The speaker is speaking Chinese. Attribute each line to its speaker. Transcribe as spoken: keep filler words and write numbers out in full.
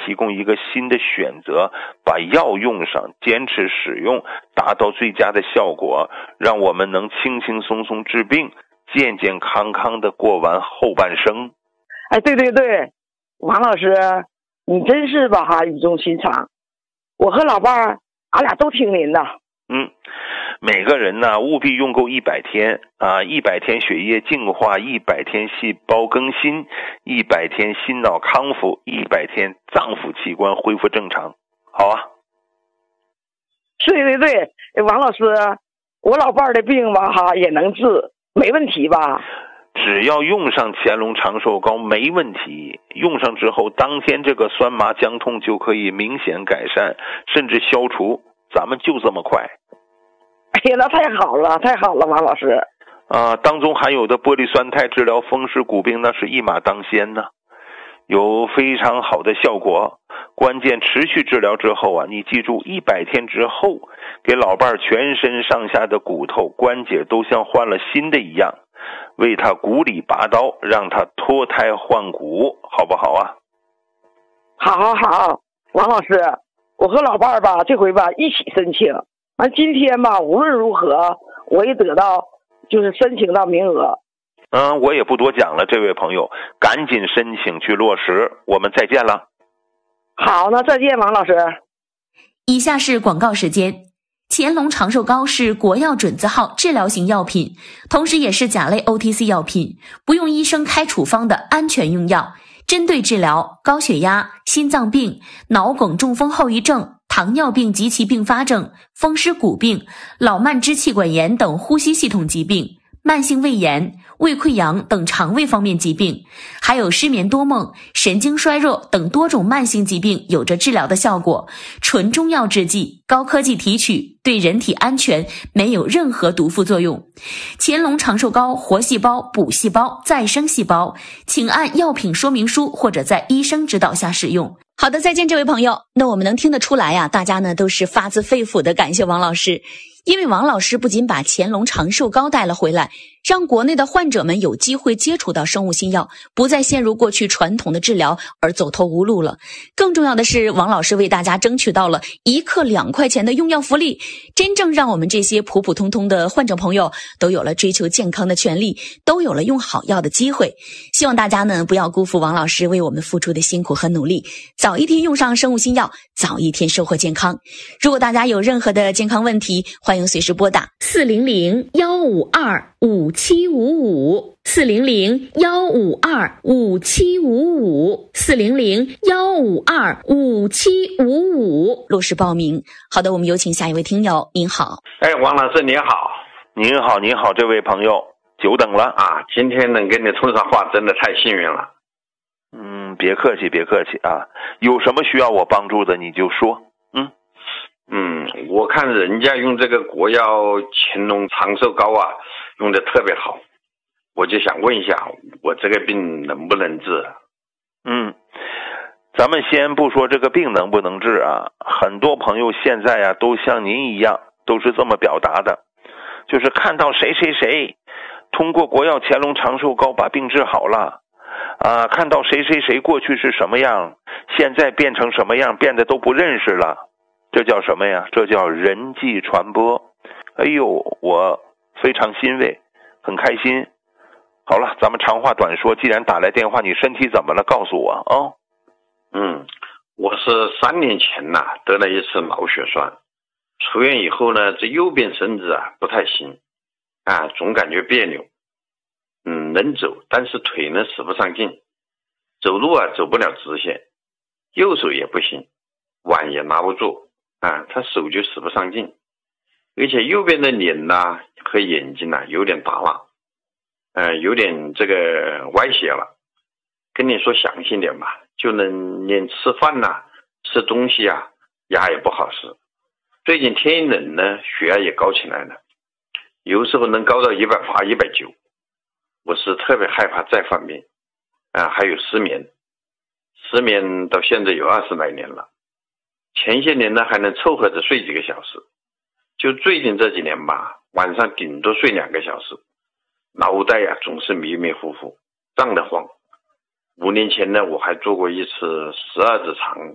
Speaker 1: 提供一个新的选择，把药用上，坚持使用，达到最佳的效果，让我们能轻轻松松治病，健健康康的过完后半生。
Speaker 2: 哎，对对对，王老师，你真是吧哈，语重心长。我和老伴儿，俺俩都听您的。
Speaker 1: 嗯，每个人呢务必用够一百天啊，一百天血液净化，一百天细胞更新，一百天心脑康复，一百天脏腑器官恢复正常。好啊。
Speaker 2: 对对对，王老师，我老伴儿的病吧哈也能治，没问题吧？
Speaker 1: 只要用上乾隆长寿膏没问题，用上之后当天这个酸麻僵痛就可以明显改善，甚至消除，咱们就这么快。
Speaker 2: 哎呀，那太好了，太好了，王老师。
Speaker 1: 啊，当中含有的玻璃酸肽治疗风湿骨病那是一马当先呢，有非常好的效果。关键持续治疗之后啊，你记住一百天之后，给老伴儿全身上下的骨头关节都像换了新的一样，为他骨里拔刀，让他脱胎换骨，好不好啊？
Speaker 2: 好好好，王老师，我和老伴儿吧这回吧一起申请，完今天吧无论如何我也得到就是申请到名额。
Speaker 1: 嗯，我也不多讲了，这位朋友赶紧申请去落实，我们再见了。
Speaker 2: 好，那再见，王老师。
Speaker 3: 以下是广告时间。乾隆长寿膏是国药准字号治疗型药品，同时也是甲类 O T C 药品，不用医生开处方的安全用药，针对治疗高血压、心脏病、脑梗、中风后遗症、糖尿病及其并发症、风湿骨病、老慢支气管炎等呼吸系统疾病、慢性胃炎、胃溃疡等肠胃方面疾病，还有失眠多梦、神经衰弱等多种慢性疾病有着治疗的效果。纯中药制剂，高科技提取，对人体安全，没有任何毒副作用。乾隆长寿膏活细胞、补细胞、再生细胞，请按药品说明书或者在医生指导下使用。好的，再见这位朋友。那我们能听得出来呀、啊，大家呢都是发自肺腑的感谢王老师，因为王老师不仅把乾隆长寿膏带了回来，让国内的患者们有机会接触到生物新药，不再陷入过去传统的治疗而走投无路了。更重要的是，王老师为大家争取到了一克两块钱的用药福利，真正让我们这些普普通通的患者朋友都有了追求健康的权利，都有了用好药的机会。希望大家呢不要辜负王老师为我们付出的辛苦和努力，早一天用上生物新药，早一天收获健康。如果大家有任何的健康问题，欢迎随时拨打四零零幺五二五七五五四零零幺五二五七五五四零零幺五二五七五五落实报名。好的，我们有请下一位听友。您好。
Speaker 4: 哎，王老师您好。
Speaker 1: 您好，您好，这位朋友，久等了
Speaker 4: 啊！今天能跟你通上话，真的太幸运了。
Speaker 1: 嗯，别客气，别客气啊！有什么需要我帮助的，你就说。嗯
Speaker 4: 嗯，我看人家用这个国药乾隆长寿膏啊，用的特别好，我就想问一下，我这个病能不能治？
Speaker 1: 嗯，咱们先不说这个病能不能治啊，很多朋友现在啊都像您一样，都是这么表达的，就是看到谁谁谁通过国药乾隆长寿膏把病治好了啊，看到谁谁谁过去是什么样，现在变成什么样，变得都不认识了，这叫什么呀？这叫人际传播。哎呦，我非常欣慰，很开心。好了，咱们长话短说，既然打来电话，你身体怎么了？告诉我啊、哦。
Speaker 4: 嗯，我是三年前呐、啊、得了一次脑血栓，出院以后呢，这右边身子啊不太行啊，总感觉别扭。嗯，能走，但是腿呢使不上劲，走路啊走不了直线，右手也不行，碗也拿不住啊，他手就使不上劲，而且右边的脸呐和眼睛呐有点耷拉，呃，有点这个歪斜了。跟你说详细点吧，就能连吃饭呐、吃东西啊，牙也不好使。最近天一冷呢，血压也高起来了，有时候能高到一百八、一百九。我是特别害怕再犯病啊，还有失眠，失眠到现在有二十来年了。前些年呢还能凑合着睡几个小时，就最近这几年吧，晚上顶多睡两个小时，脑袋呀、啊、总是迷迷糊糊胀得慌。五年前呢，我还做过一次十二指肠